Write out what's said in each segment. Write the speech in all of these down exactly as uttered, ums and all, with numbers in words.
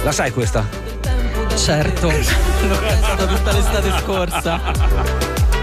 La sai questa? Certo, l'ho cantata tutta l'estate scorsa.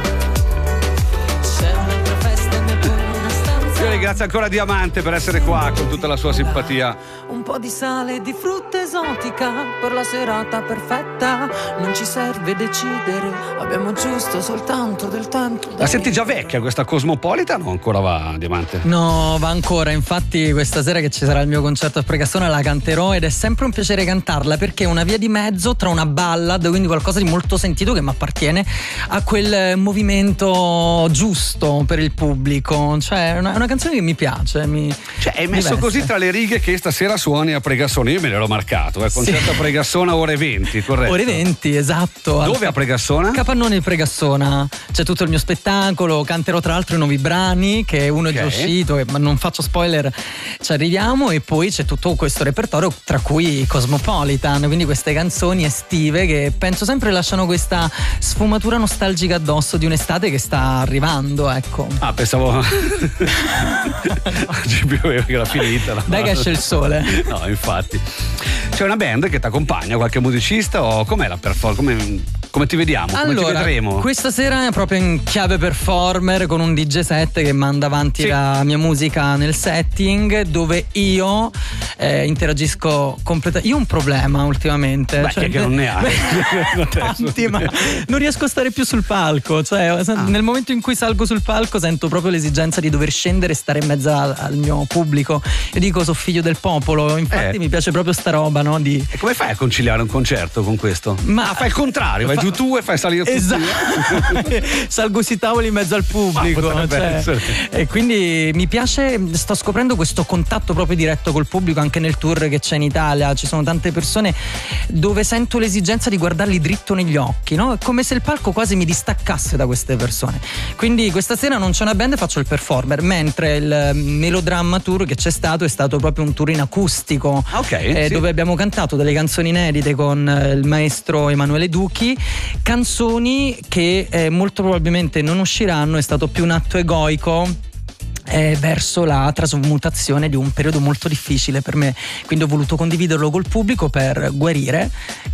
Io ringrazio ancora Diamante per essere qua con tutta la sua simpatia. Un po' di sale di frutta esotica per la serata perfetta. Non ci serve decidere, abbiamo giusto soltanto del tempo. La senti già vecchia questa Cosmopolitan o ancora va, Diamante? No, va ancora. Infatti questa sera che ci sarà il mio concerto a Pregassona la canterò ed è sempre un piacere cantarla perché è una via di mezzo tra una ballad, quindi qualcosa di molto sentito che mi appartiene, a quel movimento giusto per il pubblico. Cioè è una, è una canzone che mi piace, mi, cioè hai messo mi così tra le righe che stasera suoni a Pregassona. Io me l'ero marcato, eh, concerto sì. A Pregassona ore venti, corretto? Ore venti, esatto. Dove a Pregassona? Capannone di Pregassona. C'è tutto il mio spettacolo, canterò tra l'altro i nuovi brani, che uno okay. è già uscito, ma non faccio spoiler, ci arriviamo, e poi c'è tutto questo repertorio tra cui Cosmopolitan, quindi queste canzoni estive che penso sempre lasciano questa sfumatura nostalgica addosso di un'estate che sta arrivando, ecco. Ah, pensavo oggi pioveva che era finita, no? Dai che esce il sole. No, infatti. C'è una band che ti accompagna, qualche musicista, o com'è la performance? Come, come ti vediamo? Come allora, ti vedremo? Questa sera è proprio in chiave performer con un D J set che manda avanti sì. la mia musica nel setting, dove io eh, interagisco completamente. Io ho un problema ultimamente. Beh, cioè, che non ne hai. Tanti, ma non riesco a stare più sul palco. Cioè, ah. nel momento in cui salgo sul palco sento proprio l'esigenza di dover scendere e stare in mezzo al, al mio pubblico. Io dico, sono figlio del popolo, infatti eh. mi piace proprio sta roba, no? Di... E come fai a conciliare un concerto con questo? Ma ah, fai il contrario, vai fa... giù tu e fai salire tutti. Esatto. Salgo sui tavoli in mezzo al pubblico, cioè, e quindi mi piace, sto scoprendo questo contatto proprio diretto col pubblico anche nel tour che c'è in Italia. Ci sono tante persone dove sento l'esigenza di guardarli dritto negli occhi, no? È come se il palco quasi mi distaccasse da queste persone. Quindi questa sera non c'è una band e faccio il performer, mentre il Melodramma Tour che c'è stato è stato proprio un tour in acustico, okay, eh, sì. dove abbiamo cantato delle canzoni inedite con eh, il maestro Emanuele Duchi, canzoni che eh, molto probabilmente non usciranno. È stato più un atto egoico eh, verso la trasmutazione di un periodo molto difficile per me, quindi ho voluto condividerlo col pubblico per guarire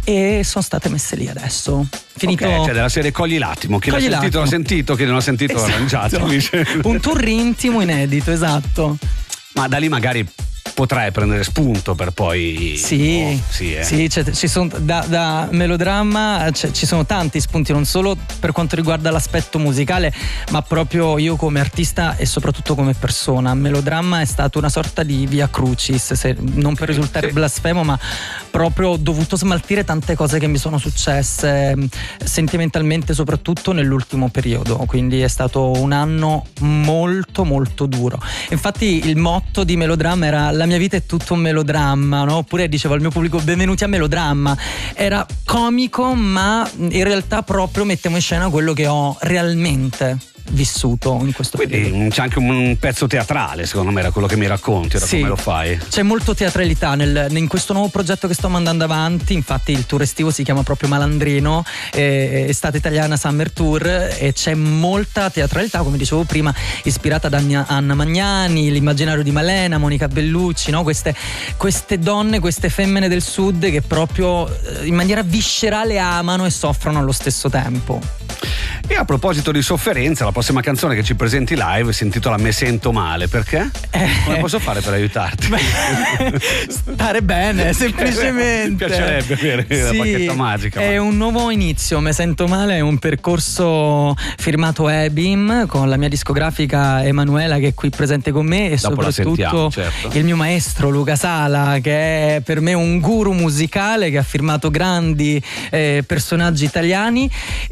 e sono state messe lì adesso. Finito. Okay, cioè della serie cogli l'attimo, chi cogli l'ha sentito l'ha sentito, chi non l'ha sentito l'ha esatto. arrangiato. Un tour intimo inedito, esatto. Ma da lì magari potrai prendere spunto per poi sì, oh, sì, eh. sì cioè, ci sono da, da Melodramma cioè, ci sono tanti spunti, non solo per quanto riguarda l'aspetto musicale, ma proprio io come artista e soprattutto come persona. Melodramma è stato una sorta di via crucis, se, non per risultare sì. blasfemo, ma proprio ho dovuto smaltire tante cose che mi sono successe sentimentalmente, soprattutto nell'ultimo periodo, quindi è stato un anno molto molto duro. Infatti il motto di Melodramma era la mia vita è tutto un melodramma, no? Oppure dicevo al mio pubblico benvenuti a Melodramma. Era comico, ma in realtà proprio mettevo in scena quello che ho realmente vissuto in questo Quindi periodo. C'è anche un pezzo teatrale, secondo me, era quello che mi racconti, ora sì, come lo fai. C'è molto teatralità nel, in questo nuovo progetto che sto mandando avanti. Infatti il tour estivo si chiama proprio Malandrino, eh, Estate Italiana Summer Tour, e c'è molta teatralità, come dicevo prima, ispirata da Anna, Anna Magnani, l'immaginario di Malena, Monica Bellucci, no? queste, queste donne, queste femmine del sud che proprio eh, in maniera viscerale amano e soffrono allo stesso tempo. E a proposito di sofferenza, la prossima canzone che ci presenti live si intitola Me sento male, perché? Eh, Come posso fare per aiutarti? Beh, stare bene, semplicemente. Mi piacerebbe avere sì, la bacchetta magica. È ma... un nuovo inizio. Me sento male è un percorso firmato Ebim con la mia discografica Emanuela, che è qui presente con me, e dopo soprattutto certo. il mio maestro Luca Sala, che è per me un guru musicale, che ha firmato grandi eh, personaggi italiani,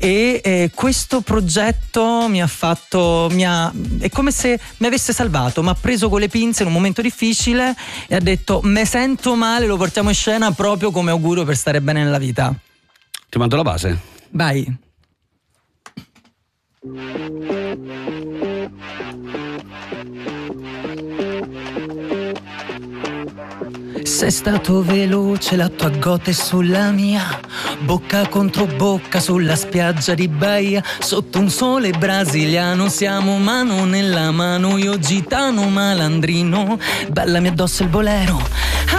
e eh, questo progetto mi ha fatto mi ha, è come se mi avesse salvato, mi ha preso con le pinze in un momento difficile e ha detto me sento male, lo portiamo in scena proprio come augurio per stare bene nella vita. Ti mando la base? Vai. Sei stato veloce, la tua gota è sulla mia, bocca contro bocca sulla spiaggia di Bahia, sotto un sole brasiliano, siamo mano nella mano, io gitano malandrino, ballami addosso il bolero.